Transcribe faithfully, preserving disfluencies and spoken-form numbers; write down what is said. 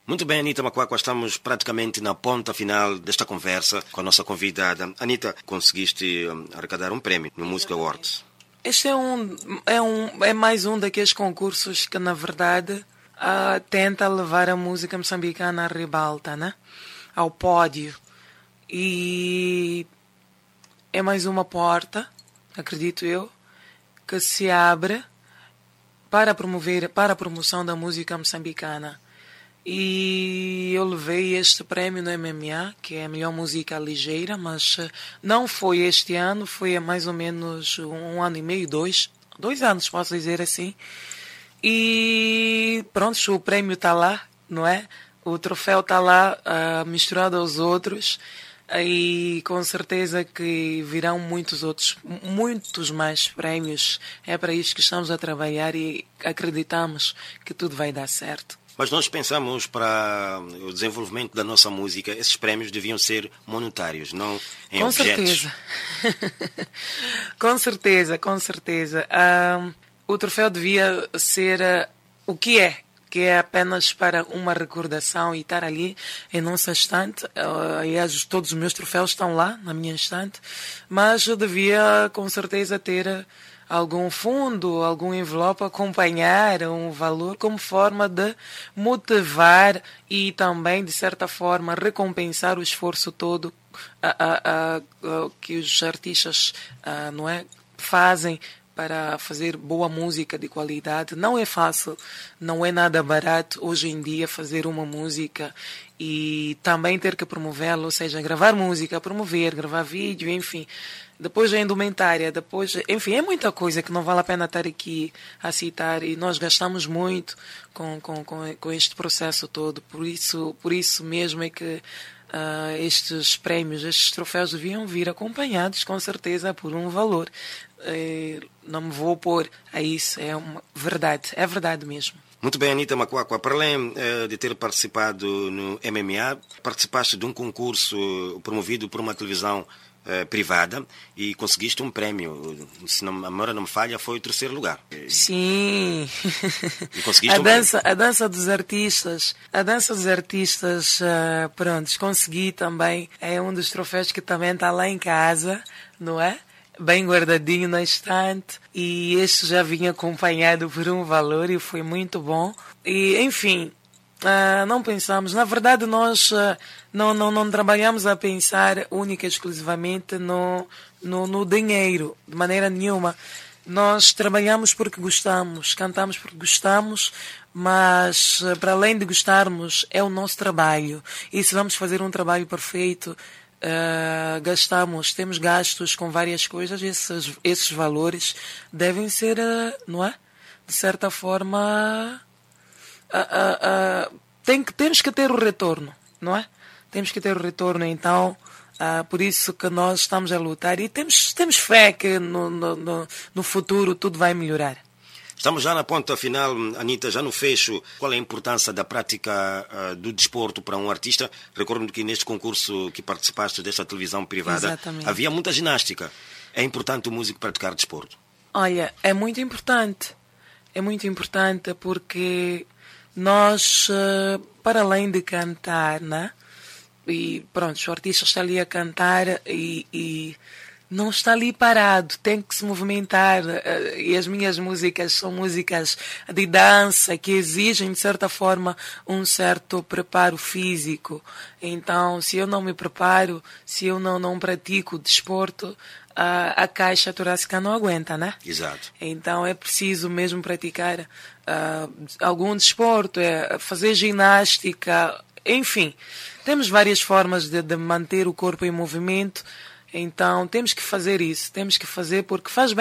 Muito bem, Anita Macuacua, estamos praticamente na ponta final desta conversa com a nossa convidada. Anita, conseguiste arrecadar um prémio no Music Awards. Este é, um, é, um, é mais um daqueles concursos que, na verdade, uh, tenta levar a música moçambicana à ribalta, né? Ao pódio. E é mais uma porta, acredito eu, que se abre para promover, para a promoção da música moçambicana. E eu levei este prémio no M M A, que é a melhor música ligeira, mas não foi este ano, foi há mais ou menos um ano e meio, dois, dois anos, posso dizer assim. E pronto, o prémio está lá, não é? O troféu está lá, uh, misturado aos outros, e com certeza que virão muitos outros, muitos mais prémios. É para isso que estamos a trabalhar e acreditamos que tudo vai dar certo. Mas nós pensamos para o desenvolvimento da nossa música, esses prémios deviam ser monetários, não em com objetos. Certeza. com certeza, com certeza. Um, o troféu devia ser uh, o que é, que é apenas para uma recordação e estar ali em nossa estante. Uh, aliás, todos os meus troféus estão lá na minha estante, mas eu devia com certeza ter algum fundo, algum envelope a acompanhar um valor como forma de motivar e também, de certa forma, recompensar o esforço todo a, a, a, a, que os artistas a, não é, fazem para fazer boa música de qualidade. Não é fácil, não é nada barato hoje em dia fazer uma música e também ter que promovê-la, ou seja, gravar música, promover, gravar vídeo, enfim. Depois a indumentária, depois, enfim, é muita coisa que não vale a pena estar aqui a citar e nós gastamos muito com, com, com, com este processo todo. Por isso, por isso mesmo é que uh, estes prémios, estes troféus deviam vir acompanhados, com certeza, por um valor. Uh, não me vou opor a isso, é uma verdade, é verdade mesmo. Muito bem, Anita Macuacua, para além uh, de ter participado no M M A, participaste de um concurso promovido por uma televisão Uh, privada e conseguiste um prémio. Se não, a memória não me falha, foi o terceiro lugar. Sim. E conseguiste a um dança, prémio. A dança dos artistas. A dança dos artistas, uh, pronto, consegui também. É um dos troféus que também está lá em casa, não é? Bem guardadinho na estante. E este já vinha acompanhado por um valor e foi muito bom. E, enfim, Uh, não pensamos, na verdade nós uh, não, não, não trabalhamos a pensar única e exclusivamente no, no, no dinheiro, de maneira nenhuma. Nós trabalhamos porque gostamos, cantamos porque gostamos, mas uh, para além de gostarmos é o nosso trabalho. E se vamos fazer um trabalho perfeito, uh, gastamos, temos gastos com várias coisas, esses, esses valores devem ser, uh, não é? De certa forma... Uh, uh, uh, tem que, temos que ter o retorno, não é? Temos que ter o retorno, então, uh, por isso que nós estamos a lutar e temos, temos fé que no, no, no, no futuro tudo vai melhorar. Estamos já na ponta final, Anita, já no fecho. Qual é a importância da prática uh, do desporto para um artista? Recordo que neste concurso que participaste desta televisão privada, exatamente, havia muita ginástica. É importante o músico praticar desporto? Olha, é muito importante. É muito importante porque nós, para além de cantar, né? E pronto, o artista está ali a cantar e, e não está ali parado, tem que se movimentar. E as minhas músicas são músicas de dança que exigem, de certa forma, um certo preparo físico. Então, se eu não me preparo, se eu não, não pratico desporto, a, a caixa torácica não aguenta, né? Exato. Então é preciso mesmo praticar uh, algum desporto, é, fazer ginástica, enfim. Temos várias formas de, de manter o corpo em movimento, então temos que fazer isso, temos que fazer porque faz bem.